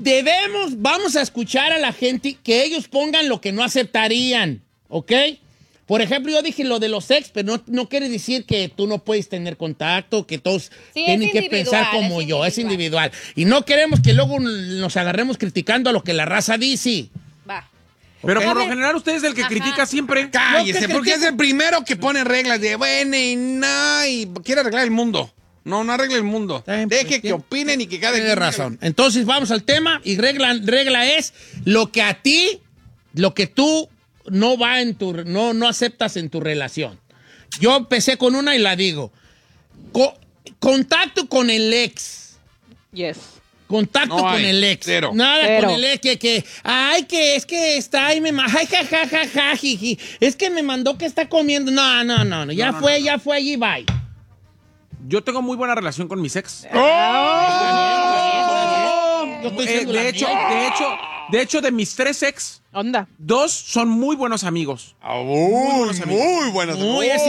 vamos a escuchar a la gente que ellos pongan lo que no aceptarían, ¿ok? Por ejemplo, yo dije lo de los ex, pero no quiere decir que tú no puedes tener contacto, que todos tienen que pensar como yo, es individual. Y no queremos que luego nos agarremos criticando a lo que la raza dice. Va. Pero por lo general usted es el que critica siempre. Cállese, porque es el primero que pone reglas de bueno y quiere arreglar el mundo. No arregle el mundo. Deje que opinen y que cada quien tiene razón. Entonces vamos al tema y regla es lo que tú no va en no aceptas en tu relación. Yo empecé con una y la digo. Contacto con el ex. Yes. Contacto con el ex. Cero. Nada Cero. con el ex que es que está ahí jiji. Es que me mandó que está comiendo. No. Ya fue allí, bye. Yo tengo muy buena relación con mis ex. Yo estoy diciendo la mía. De hecho, de mis 3 ex, Onda. 2 son muy buenos amigos. Muy buenos.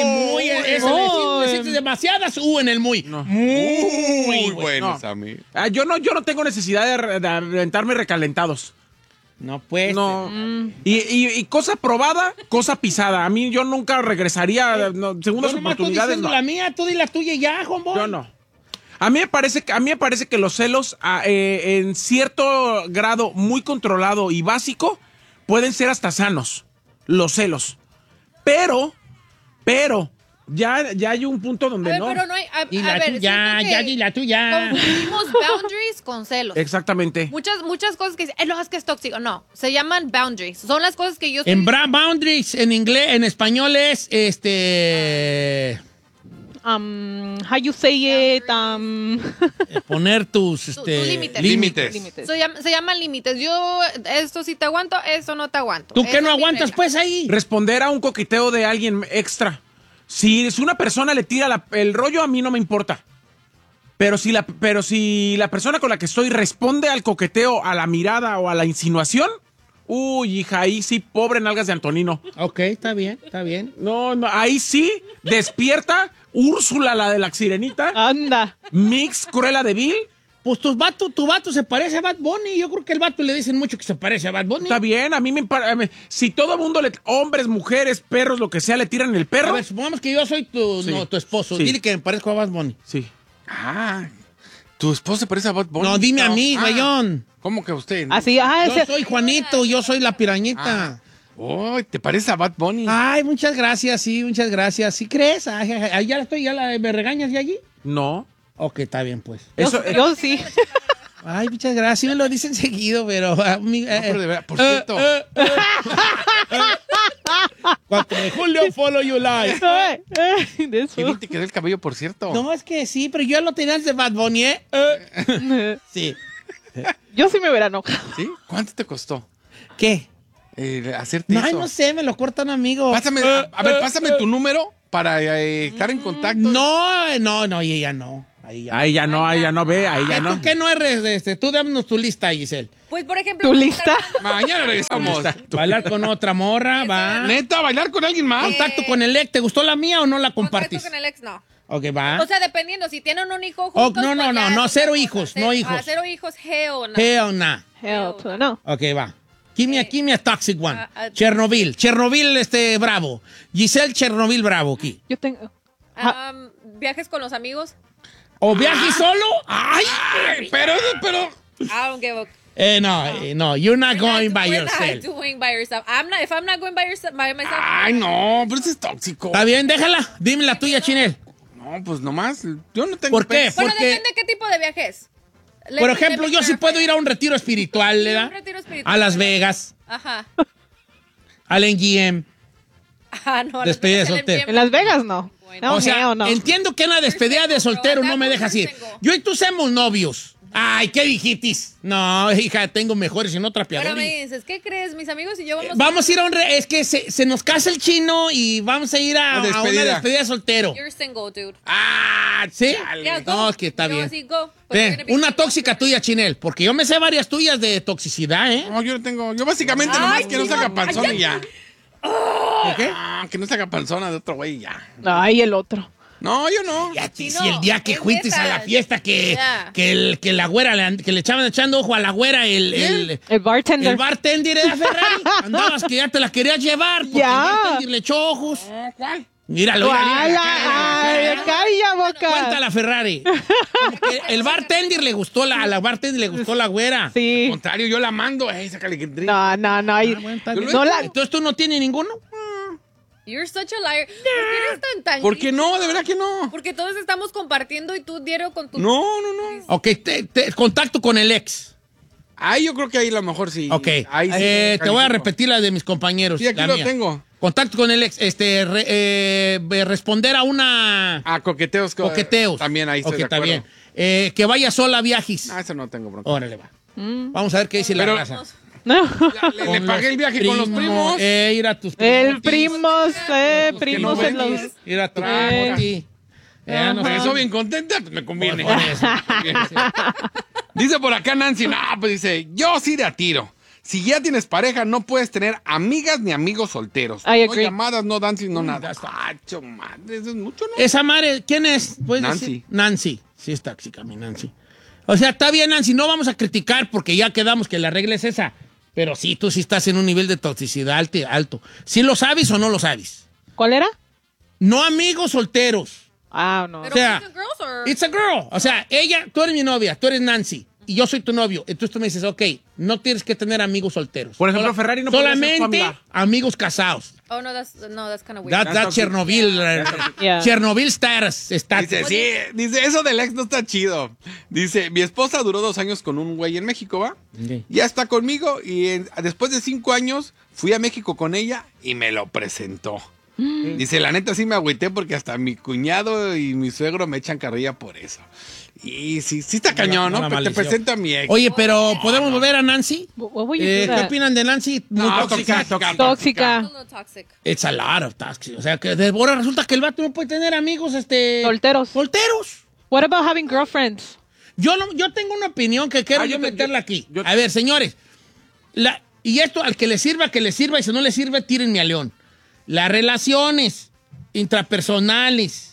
Ese demasiadas en el muy. No. Muy buenos No. amigos. Yo no tengo necesidad de aventarme recalentados. No, pues. No. Y cosa probada, cosa pisada. A mí yo nunca regresaría segundas oportunidades. Estoy diciendo No. la mía, tú di la tuya ya, hombre. Yo no. A mí me parece que los celos en cierto grado muy controlado y básico pueden ser hasta sanos. Los celos. Pero ya hay un punto donde A ver, no. pero no hay... A Y la ver, tuya, siento ya que di la tuya. confundimos boundaries con celos. Exactamente. Muchas cosas que dicen, no, es que es tóxico. No, se llaman boundaries. Son las cosas que yo... En boundaries, en inglés, en español es How you say it? poner tus límites. Límites. Se llaman límites. Yo, esto sí te aguanto, esto no te aguanto. ¿Tú qué Esa no es mi aguantas, regla. pues, ahí? Responder a un coqueteo de alguien extra. Si una persona le tira el rollo, a mí no me importa. Pero si la persona con la que estoy responde al coqueteo, a la mirada o a la insinuación, uy, hija, ahí sí, pobre nalgas de Antonino. Ok, está bien. No, ahí sí, despierta Úrsula, la de la sirenita, Anda. Mix, Cruella de Vil. Pues tu vato se parece a Bad Bunny. Yo creo que el vato le dicen mucho que se parece a Bad Bunny. Está bien, a mí si todo el mundo, hombres, mujeres, perros, lo que sea, le tiran el A perro. ver, supongamos que yo soy tu esposo. Sí. Dile que me parezco a Bad Bunny. Sí. ¿Tu esposo se parece a Bad Bunny? No, dime a mí, güeyón. ¿Cómo que usted? Así, Yo soy Juanito, yo soy la pirañita. Oh, ¿te parece a Bad Bunny? Ay, muchas gracias, sí, muchas gracias. ¿Sí crees? Ay, ¿me regañas de allí? No. Ok, está bien, pues. yo sí. Ay, muchas gracias. Sí me lo dicen seguido, pero... Pero de verdad, por cierto. Cuando de Julio, follow you live. De eso. Qué bien te quedó el cabello, por cierto. No, es que sí, pero yo lo tenía de Bad Bunny, ¿eh? Sí. Yo sí me hubiera enojado. ¿Sí? ¿Cuánto te costó ¿Qué? hacerte No, ay, eso? no sé, me lo corta un amigo. Pásame, a ver, pásame tu número para estar en contacto. No, y ella no. Ahí ya no. Ahí ya no ve, ahí ya no. ¿Por qué no eres tú dámonos tu lista, Giselle? Pues, por ejemplo... ¿Tu lista? Mañana regresamos. Bailar con otra morra, va. Neta, bailar con alguien más. Contacto con el ex, ¿te gustó la mía o no la compartís? Contacto con el ex, no. Ok, va. O sea, dependiendo, si tienen un hijo juntos... no, pues ya no, es cero otra hijos, cosa. no hijos. Cero hijos, hell no. Hell nah. Hell to no. Ok, va. Give me a toxic one. Chernobyl. Chernobyl, bravo. Giselle Chernobyl, bravo, aquí. Yo tengo... Viajes con los amigos. ¿O viaje solo? Ay, Pero. I don't give a... no, you're not going by We're not yourself. doing by yourself. If I'm not going by myself... Ay, no, pero eso es tóxico. Está bien, déjala. Dime la tuya, Chinel. No, pues nomás. Yo no tengo. ¿Por qué? peso. Bueno, Porque- depende qué tipo de viajes. Por ejemplo, yo sí puedo ir a un retiro espiritual, ¿verdad? un retiro espiritual. A Las Vegas, Ajá. al NGM. No. Despedida de las soltero. En Las Vegas no. No, O sea, hell no. entiendo que en la despedida de soltero no me dejas ir. Yo y tú somos novios. Ay, ¿qué dijitis? No, hija, tengo mejores y no Pero trapeadores. me dices, ¿qué crees? Mis amigos y yo Vamos a ir a es que se nos casa el chino y vamos a ir a una despedida de soltero. You're single, dude. ¿Sí? Yeah, go. No, es que está No, bien. sí, go. But you're gonna be Una single. tóxica tuya, Chinel, porque yo me sé varias tuyas de toxicidad, ¿eh? No, yo no tengo. Yo básicamente nomás que no se haga panzona y ya. ¿De qué? Que no se haga panzona de otro güey y ya. Ay, el otro. No, yo no. Ya, Sí, si no, el día que es fuiste neta. a la fiesta que, Ya. que la güera, que le echaban echando ojo a la güera, El bartender. el bartender era Ferrari. Andabas que ya te la querías llevar porque Ya. el bartender le echó ojos. ¿Cuál? Míralo, míralo. ¡Ay, calla, boca! Cuenta la Ferrari. Como que el bartender le gustó a la bartender le gustó la güera. Al Sí. contrario, yo la mando. Sácale que No. Ah, bueno, está bien. No la- Entonces tú no tienes ninguno. You're such a liar. ¿Por qué eres tan tan? ¿Por qué no? De verdad que no. Porque todos estamos compartiendo y tú diario con tu... No. Ok, contacto con el ex. Ahí yo creo que ahí a lo mejor sí. Ok, Ahí sí te voy a califico. repetir la de mis compañeros. Sí, aquí la lo mía. tengo. Contacto con el ex, responder a una Coqueteos. coqueteos. También ahí estoy Ok, de está acuerdo. bien. Que vaya sola a viajes. Eso no tengo bronca. Órale, va. Vamos a ver qué dice Pero- la raza. No. Le Con pagué los el viaje con los primos. Ir a tus primos. El primos, primos no en los... ves. Ir a tu Trajo. primo. No Por sé. eso bien contenta, pues me conviene. Por eso. Dice por acá Nancy, no, pues dice, yo sí de a tiro. Si ya tienes pareja, no puedes tener amigas ni amigos solteros. I No agree. llamadas, no dancing, no nada. ya está. Pacho, madre, eso es mucho, ¿no? Esa madre, ¿quién es? ¿Puedes Nancy. decir? Nancy. Sí, es tóxica, mi Nancy. O sea, está bien, Nancy, no vamos a criticar porque ya quedamos que la regla es esa. Pero sí, tú sí estás en un nivel de toxicidad alto. ¿Sí lo sabes o no lo sabes? ¿Cuál era? No amigos solteros. Ah, no. Pero O sea, boys and girls or... It's a girl. O sea, tú eres mi novia, tú eres Nancy. Y yo soy tu novio. Entonces tú me dices, ok, no tienes que tener amigos solteros. Por ejemplo, Ferrari no podría ser tu solamente amiga. amigos casados. Oh, no, that's kind of weird. That's toxic. Chernobyl. Yeah. Chernobyl status. Dice, sí, dice, eso del ex no está chido. Dice, mi esposa duró 2 años con un güey en México, ¿va? Ok. Ya está conmigo y después de 5 años fui a México con ella y me lo presentó. Dice, la neta sí me agüité porque hasta mi cuñado y mi suegro me echan carrilla por eso. Y sí está cañón, No ¿no? la Pero te malició. presento a mi ex. Oye, pero ¿podemos volver a Nancy? What would you do ¿Qué that? opinan de Nancy? Muy No, tóxica. tóxica. A Tóxica. little toxic. It's a lot of toxic. O sea, que ahora resulta que el vato no puede tener amigos, Solteros. solteros. What about having girlfriends? Yo tengo una opinión que quiero yo meterla aquí. A ver, señores. Y esto al que le sirva, y si no le sirve, tírenme a león. Las relaciones intrapersonales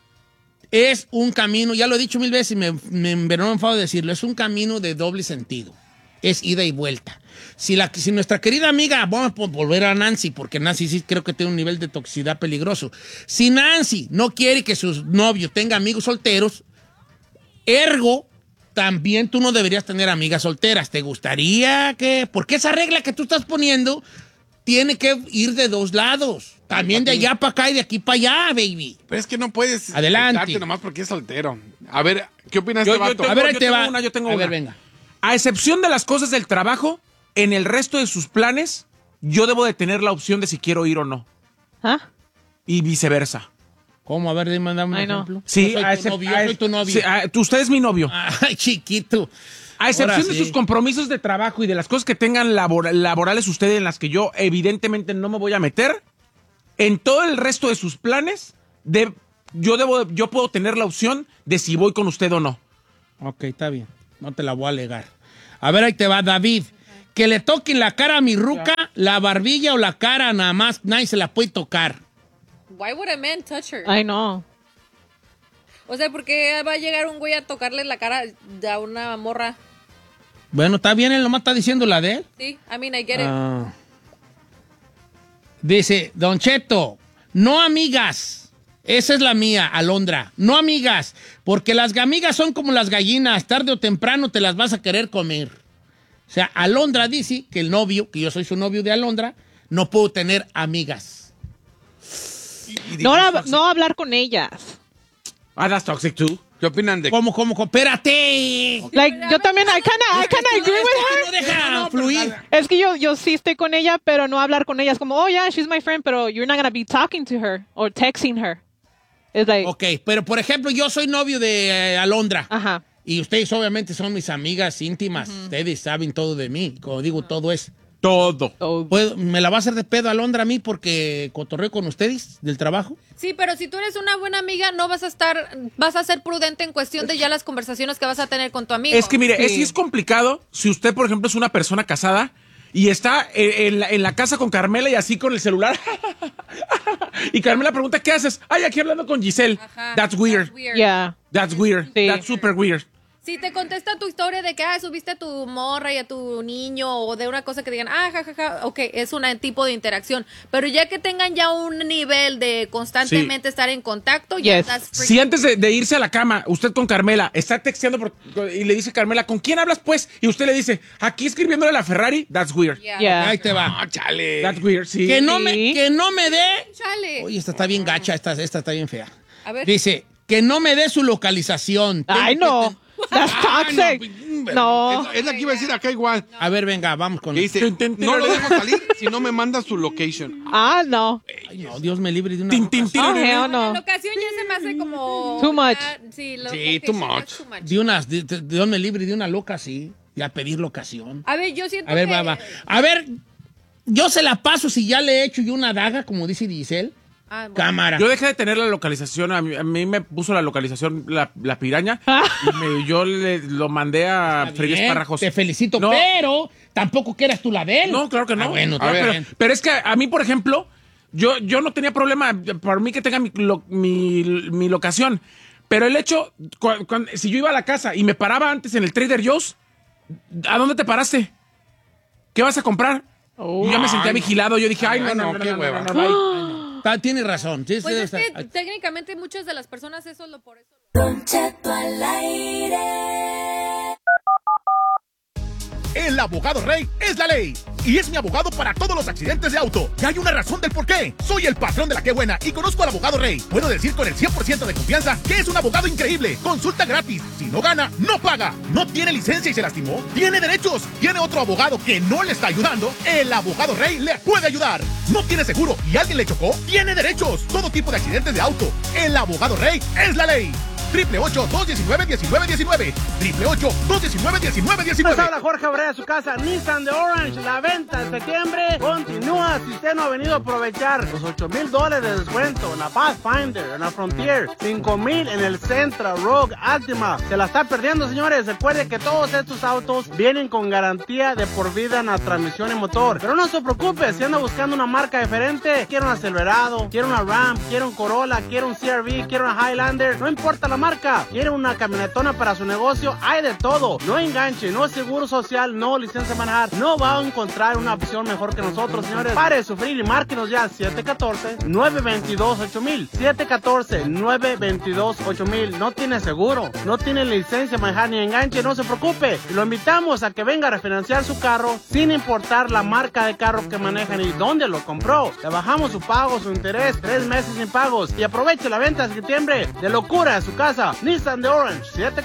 es un camino, ya lo he dicho 1000 veces y no me enfado de decirlo, es un camino de doble sentido. Es ida y vuelta. Si nuestra querida amiga, vamos a volver a Nancy, porque Nancy sí creo que tiene un nivel de toxicidad peligroso. Si Nancy no quiere que su novio tenga amigos solteros, ergo, también tú no deberías tener amigas solteras. ¿Te gustaría que...? Porque esa regla que tú estás poniendo tiene que ir de 2 lados. También de allá para acá y de aquí para allá, baby. Pero es que no puedes Adelante. quitarte nomás porque es soltero. A ver, ¿qué opinas Yo- de este yo vato? tengo- A ver, ahí te tengo va. una, yo tengo A ver, una. venga. A excepción de las cosas del trabajo, en el resto de sus planes, yo debo de tener la opción de si quiero ir o no. ¿Ah? Y viceversa. ¿Cómo? A ver, dime, dame un Ay, no. ejemplo. Sí, yo soy tu novio. Yo soy tu novio. Sí, usted es mi novio. Ay, chiquito. A excepción Ahora de sí. sus compromisos de trabajo y de las cosas que tengan laborales ustedes en las que yo evidentemente no me voy a meter, en todo el resto de sus planes, yo puedo tener la opción de si voy con usted o no. Ok, está bien. No te la voy a alegar. A ver, ahí te va, David. Que le toquen la cara a mi ruca, la barbilla o la cara nada más, nadie se la puede tocar. Why would a man touch her? Ay, no. O sea, ¿por qué va a llegar un güey a tocarle la cara a una morra? Bueno, está bien, él nomás está diciendo la de él. Sí, I mean, I get it. Ah. Dice, Don Cheto, no amigas. Esa es la mía, Alondra. No amigas, porque las amigas son como las gallinas. Tarde o temprano te las vas a querer comer. O sea, Alondra dice que el novio, que yo soy su novio de Alondra, no puedo tener amigas. No hablar con ellas. Ah, that's toxic too. ¿Qué opinan de ¿Cómo? Espérate. Like, yo también, I kinda agree with No her. deja fluir. Es que yo sí estoy con ella, pero no hablar con ella. Es como, oh, yeah, she's my friend, pero you're not gonna be talking to her or texting her. It's like, Ok, pero por ejemplo, yo soy novio de Alondra. ajá. Y ustedes obviamente son mis amigas íntimas. Ustedes saben todo de mí. Como digo, todo es. Todo. Oh, ¿Me la va a hacer de pedo Alondra a mí porque cotorreo con ustedes del trabajo? Sí, pero si tú eres una buena amiga, no vas a ser prudente en cuestión de ya las conversaciones que vas a tener con tu amigo. Es que mire, Sí. sí es complicado si usted, por ejemplo, es una persona casada y está en la casa con Carmela y así con el celular. Y Carmela pregunta, ¿qué haces? Ay, aquí hablando con Giselle. Ajá. That's weird. Yeah. That's weird. Sí. That's super weird. Si te contesta tu historia de que subiste a tu morra y a tu niño o de una cosa que digan, jajaja, ok, es un tipo de interacción. Pero ya que tengan ya un nivel de constantemente estar en contacto, ya Yes. estás Si antes de irse a la cama, usted con Carmela está texteando y le dice Carmela, ¿con quién hablas pues? Y usted le dice, aquí escribiéndole a la Ferrari, that's weird. Yeah. Ahí te va. No, chale. That's weird, sí. Que no me dé. Chale. Oye, esta está bien gacha, esta está bien fea. A ver. Dice, que no me dé su localización. Ay, no. That's toxic. No. Es la que iba a decir acá igual. A ver, venga, vamos con Que dice, no lo dejo salir si no me manda su location. No. Ay, no, Dios me libre de una Tin, tin, locación. tin. Hell La no. locación ya se me hace como... Too much. Sí, too much. Dios me libre de una loca, sí. Y a pedir locación. A ver, yo siento A ver, que... va. A ver, yo se la paso si ya le he hecho yo una daga, como dice Giselle. Bueno. Cámara. Yo dejé de tener la localización, a mí me puso la localización la piraña y yo lo mandé a Está freír bien, espárragos. te felicito, No. pero tampoco que eras tú la de él. No, claro que no. Bueno, A ver, bien. pero es que a mí, por ejemplo, yo no tenía problema, por mí que tenga mi locación, pero el hecho, si yo iba a la casa y me paraba antes en el Trader Joe's, ¿a dónde te paraste? ¿Qué vas a comprar? Y yo me sentía vigilado, yo dije, no, qué hueva. Tiene razón. Sí, Pues sí, es está- que técnicamente muchas de las personas eso lo por eso. Don Cheto al aire. El abogado Rey es la ley. Y es mi abogado para todos los accidentes de auto. Y hay una razón del por qué. Soy el patrón de la Qué Buena y conozco al abogado Rey. Puedo decir con el 100% de confianza que es un abogado increíble. Consulta gratis. Si no gana, no paga. No tiene licencia y se lastimó. Tiene derechos. Tiene otro abogado que no le está ayudando. El abogado Rey le puede ayudar. No tiene seguro y alguien le chocó. Tiene derechos. Todo tipo de accidentes de auto. El abogado Rey es la ley. 888-219-1919. 888-219-1919. Les habla Jorge Obrera de su casa Nissan de Orange. La venta de septiembre continúa. Si usted no ha venido a aprovechar los $8,000 de descuento en la Pathfinder, en la Frontier, $5,000 en el Sentra, Rogue, Altima, se la está perdiendo, señores. Recuerde que todos estos autos vienen con garantía de por vida en la transmisión y motor. Pero no se preocupe, si anda buscando una marca diferente, quiere un Silverado, quiere una Ram, quiere un Corolla, quiere un CR-V, quiere una Highlander, no importa la marca, quiere una camionetona para su negocio, hay de todo. No enganche, no seguro social, no licencia de manejar, no va a encontrar una opción mejor que nosotros, señores. Pare de sufrir y márquenos ya 714-922-8000. 714-922-8000. No tiene seguro, no tiene licencia de manejar ni enganche, no se preocupe. Lo invitamos a que venga a refinanciar su carro sin importar la marca de carro que manejan y dónde lo compró. Le bajamos su pago, su interés, 3 meses sin pagos y aproveche la venta de septiembre de locura de su casa. Nissan de Orange,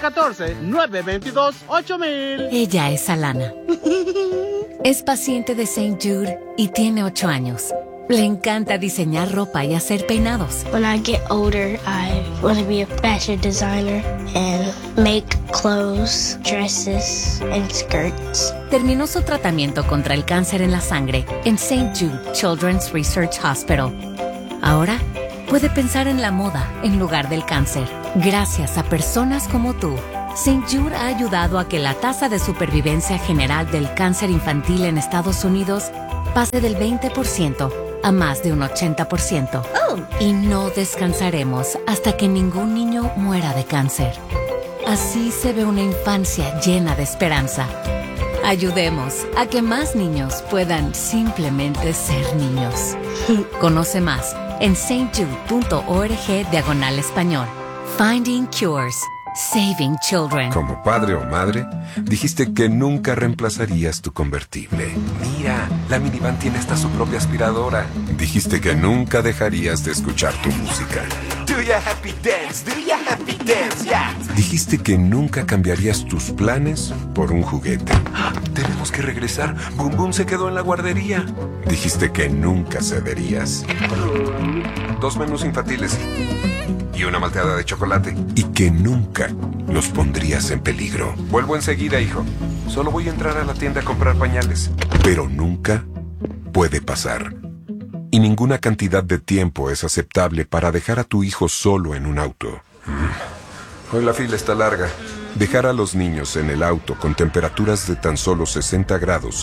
714-922-8000. Ella es Alana. Es paciente de St. Jude y tiene 8 años. Le encanta diseñar ropa y hacer peinados. When I get older, I want to be a fashion designer and make clothes, dresses, and skirts. Terminó su tratamiento contra el cáncer en la sangre en St. Jude Children's Research Hospital. Ahora puede pensar en la moda en lugar del cáncer. Gracias a personas como tú, St. Jude ha ayudado a que la tasa de supervivencia general del cáncer infantil en Estados Unidos pase del 20% a más de un 80%. Y no descansaremos hasta que ningún niño muera de cáncer. Así se ve una infancia llena de esperanza. Ayudemos a que más niños puedan simplemente ser niños. Conoce más en stjude.org/español. Finding Cures. Saving Children. Como padre o madre, dijiste que nunca reemplazarías tu convertible. Mira, la minivan tiene hasta su propia aspiradora. Dijiste que nunca dejarías de escuchar tu música. Do ya happy dance, yeah. Dijiste que nunca cambiarías tus planes por un juguete. Tenemos que regresar. Boom Boom se quedó en la guardería. Dijiste que nunca cederías. 2 menús infantiles y una malteada de chocolate. Y que nunca los pondrías en peligro. Vuelvo enseguida, hijo. Solo voy a entrar a la tienda a comprar pañales. Pero nunca puede pasar. Y ninguna cantidad de tiempo es aceptable para dejar a tu hijo solo en un auto. Hoy la fila está larga. Dejar a los niños en el auto con temperaturas de tan solo 60 grados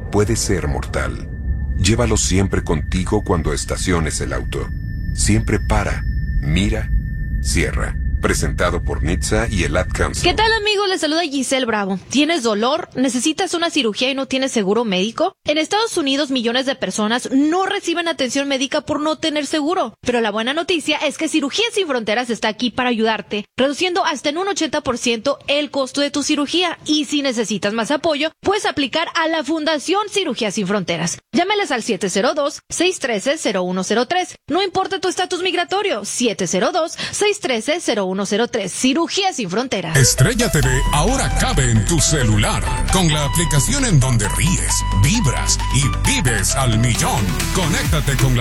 puede ser mortal. Llévalo siempre contigo cuando estaciones el auto. Siempre para, mira, cierra. Presentado por NHTSA y el Ad Council. ¿Qué tal, amigos? Les saluda Giselle Bravo. ¿Tienes dolor? ¿Necesitas una cirugía y no tienes seguro médico? En Estados Unidos, millones de personas no reciben atención médica por no tener seguro. Pero la buena noticia es que Cirugías Sin Fronteras está aquí para ayudarte, reduciendo hasta en un 80% el costo de tu cirugía. Y si necesitas más apoyo, puedes aplicar a la Fundación Cirugías Sin Fronteras. Llámales al 702-613-0103. No importa tu estatus migratorio, 702-613-0103. Cirugía Sin Fronteras. Estrella TV ahora cabe en tu celular, con la aplicación en donde ríes, vibras y vives al millón. Conéctate con la